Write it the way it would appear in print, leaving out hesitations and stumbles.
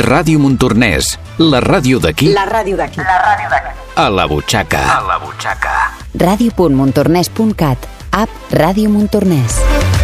Ràdio Montornès, la ràdio d'aquí. La ràdio d'aquí. A la butxaca. Ràdio.montornès.cat, app Ràdio Montornès.